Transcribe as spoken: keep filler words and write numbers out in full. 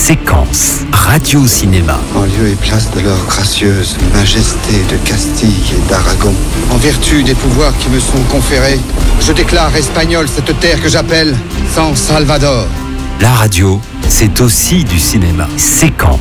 Séquence Radio-Cinéma. En lieu et place de leur gracieuse majesté de Castille et d'Aragon, en vertu des pouvoirs qui me sont conférés, je déclare espagnole cette terre que j'appelle San Salvador. La radio, c'est aussi du cinéma. Séquence.